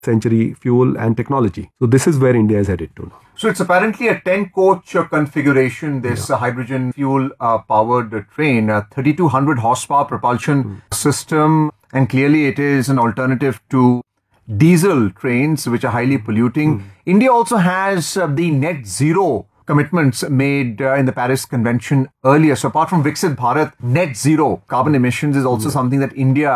century fuel and technology. So this is where India is headed to now. So it's apparently a 10-coach configuration, this hydrogen fuel-powered train, a 3,200 horsepower propulsion system, and clearly it is an alternative to diesel trains, which are highly polluting. India also has the net zero commitments made in the Paris Convention earlier. So apart from Viksit Bharat, net zero carbon emissions is also something that India